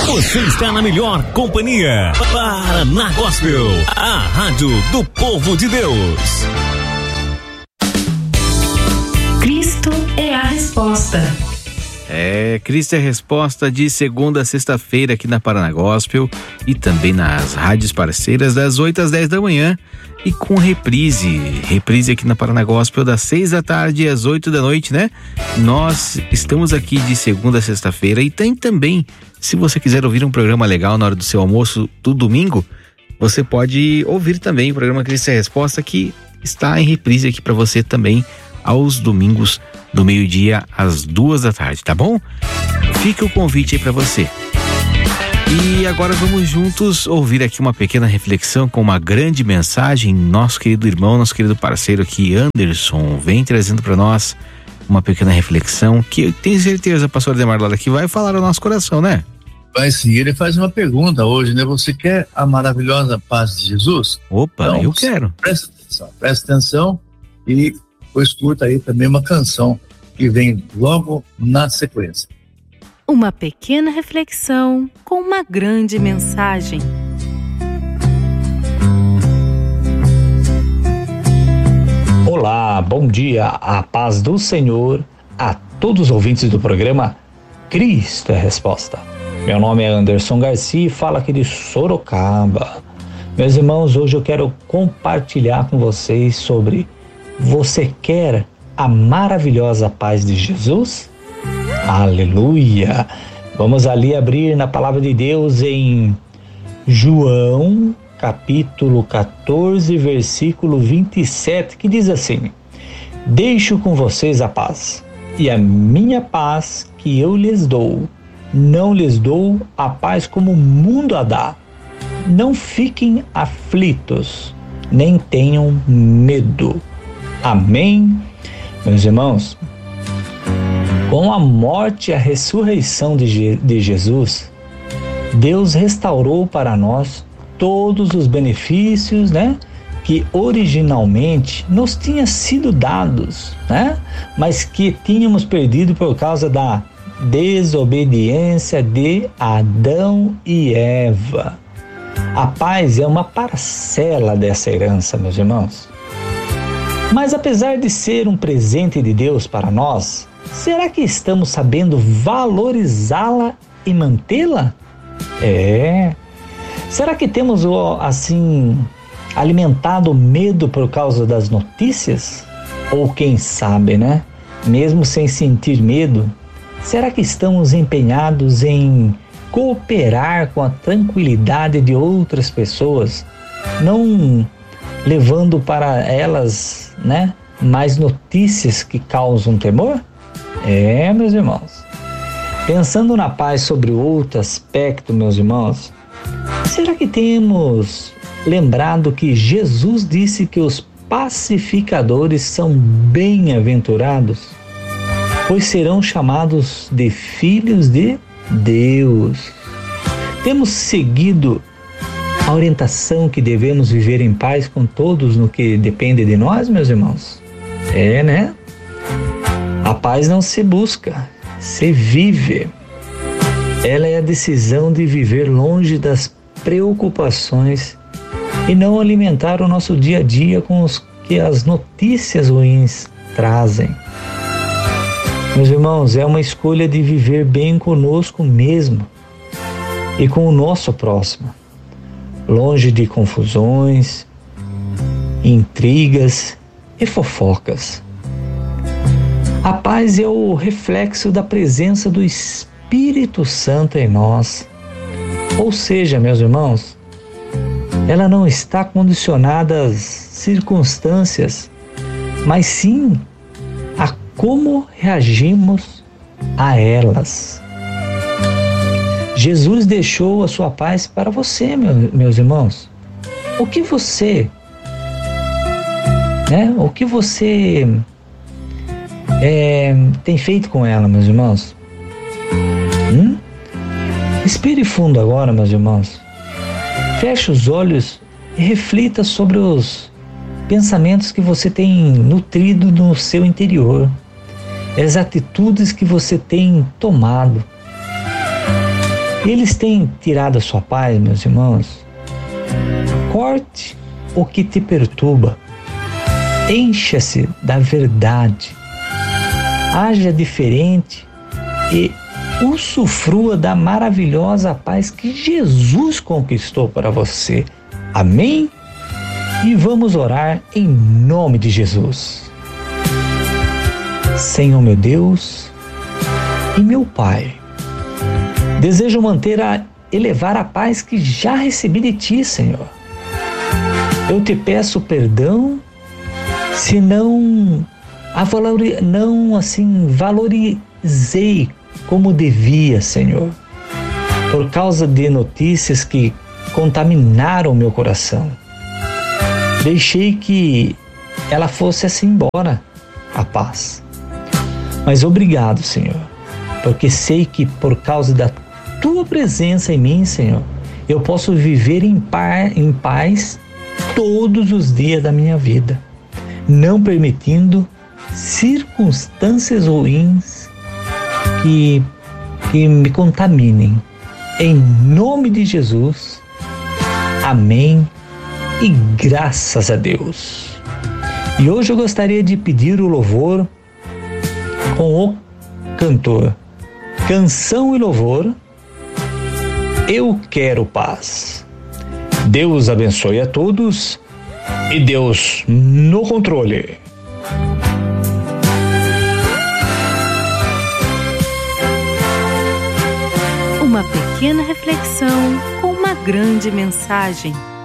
Você está na melhor companhia. Paraná Gospel, a rádio do povo de Deus. Cristo é a resposta. Cristo é a resposta de segunda a sexta-feira aqui na Paraná Gospel e também nas rádios parceiras das 8 às 10 da manhã e com reprise aqui na Paraná Gospel das 6 da tarde às 8 da noite, né? Nós estamos aqui de segunda a sexta-feira e tem também, se você quiser ouvir um programa legal na hora do seu almoço do domingo, você pode ouvir também o programa Cristo é a Resposta, que está em reprise aqui para você também aos domingos do meio-dia às 2 da tarde, tá bom? Fica o convite aí para você. E agora vamos juntos ouvir aqui uma pequena reflexão com uma grande mensagem. Nosso querido irmão, nosso querido parceiro aqui, Anderson, vem trazendo para nós uma pequena reflexão que eu tenho certeza, pastor Ademar Lara, que vai falar ao nosso coração, né? Vai sim, ele faz uma pergunta hoje, né? Você quer a maravilhosa paz de Jesus? Opa, então, eu quero. Presta atenção e escuta aí também uma canção que vem logo na sequência. Uma pequena reflexão com uma grande mensagem. Olá, bom dia, a paz do Senhor a todos os ouvintes do programa Cristo é a Resposta. Meu nome é Anderson Garcia e falo aqui de Sorocaba. Meus irmãos, hoje eu quero compartilhar com vocês sobre: você quer a maravilhosa paz de Jesus? Aleluia! Vamos ali abrir na palavra de Deus em João, capítulo 14, versículo 27, que diz assim: deixo com vocês a paz, e a minha paz que eu lhes dou, não lhes dou a paz como o mundo a dá. Não fiquem aflitos, nem tenham medo. Amém? Meus irmãos, com a morte e a ressurreição de Jesus, Deus restaurou para nós todos os benefícios, né, que originalmente nos tinham sido dados, né, mas que tínhamos perdido por causa da desobediência de Adão e Eva. A paz é uma parcela dessa herança, meus irmãos. Mas apesar de ser um presente de Deus para nós, será que estamos sabendo valorizá-la e mantê-la? Será que temos, assim, alimentado medo por causa das notícias? Ou quem sabe, né? Mesmo sem sentir medo, será que estamos empenhados em cooperar com a tranquilidade de outras pessoas, não levando para elas, né, mais notícias que causam temor? Meus irmãos, pensando na paz sobre outro aspecto, meus irmãos, será que temos lembrado que Jesus disse que os pacificadores são bem-aventurados, pois serão chamados de filhos de Deus? Temos seguido a orientação que devemos viver em paz com todos no que depende de nós, meus irmãos? Né? A paz não se busca, se vive. Ela é a decisão de viver longe das preocupações e não alimentar o nosso dia a dia com os que as notícias ruins trazem. Meus irmãos, é uma escolha de viver bem conosco mesmo e com o nosso próximo, longe de confusões, intrigas e fofocas. A paz é o reflexo da presença do Espírito Santo em nós. Ou seja, meus irmãos, ela não está condicionada às circunstâncias, mas sim a como reagimos a elas. Jesus deixou a sua paz para você, meus irmãos. O que você tem feito com ela, meus irmãos? Respire fundo agora, meus irmãos. Feche os olhos e reflita sobre os pensamentos que você tem nutrido no seu interior, as atitudes que você tem tomado. Eles têm tirado a sua paz, meus irmãos. Corte o que te perturba. Encha-se da verdade. Haja diferente e usufrua da maravilhosa paz que Jesus conquistou para você. Amém? E vamos orar em nome de Jesus. Senhor meu Deus e meu Pai, desejo elevar a paz que já recebi de Ti, Senhor. Eu te peço perdão se não valorizei como devia, Senhor, por causa de notícias que contaminaram meu coração. Deixei que ela fosse assim embora, a paz. Mas obrigado, Senhor, porque sei que por causa da Tua presença em mim, Senhor, eu posso viver em paz todos os dias da minha vida, não permitindo circunstâncias ruins que me contaminem. Em nome de Jesus, amém e graças a Deus. E hoje eu gostaria de pedir o louvor com o cantor Canção e Louvor, Eu Quero Paz. Deus abençoe a todos e Deus no controle. Uma pequena reflexão com uma grande mensagem.